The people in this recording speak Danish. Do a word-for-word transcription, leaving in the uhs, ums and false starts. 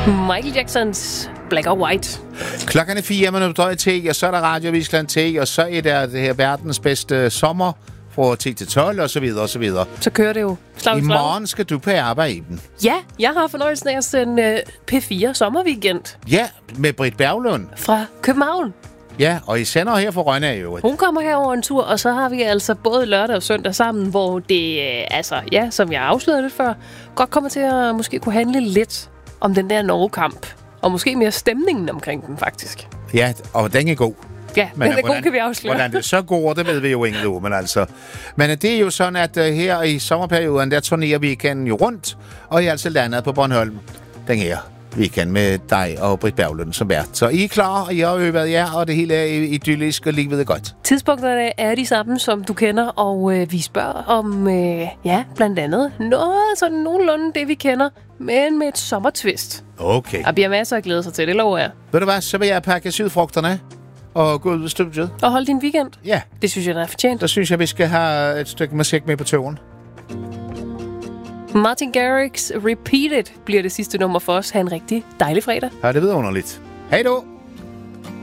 Michael Jacksons Black or White. Klokken er fire minutter til, og så er der Radiovisland til, og så er der det her verdens bedste sommer fra ti til tolv, og så videre, og så videre. Så kører det jo slag i I slag. morgen skal du på arbejde. Ja, jeg har fornøjelsen af at sende uh, P fire Sommerweekend Ja, med Britt Berglund. fra København. Ja, og I sender her fra Rønne i øvrigt. Hun kommer her over en tur, og så har vi altså både lørdag og søndag sammen, hvor det, øh, altså, ja, som jeg afslørede lidt før, godt kommer til at måske kunne handle lidt om den der Norge-kamp. Og måske mere stemningen omkring den, faktisk. Ja, og den er god. Ja, men den er hvordan, god, kan vi afsløre. Hvordan det så går, det ved vi jo ikke nu, men altså. Men det er jo sådan, at uh, her i sommerperioden, der turnerer weekenden jo rundt, og I er altså landet på Bornholm den her weekend med dig og Britt Berglund som vært. Så I er klar, og I har øvet jer, og det hele er idyllisk, og livet er godt. Tidspunkterne er de samme, som du kender, og øh, vi spørger om, øh, ja, blandt andet noget sådan nogenlunde det, vi kender, men med et sommertvist. Okay. Der bliver masser at glæde sig til, det lover jeg. Ved du hvad, så vil jeg pakke sydfrugterne og gå ud i studiet. Og hold din weekend. Ja. Det synes jeg, der er fortjent. Så synes jeg, vi skal have et stykke musik med på turen. Martin Garrix Repeated bliver det sidste nummer for os. Ha' en rigtig dejlig fredag. Ja, det vidunderligt. Hej då!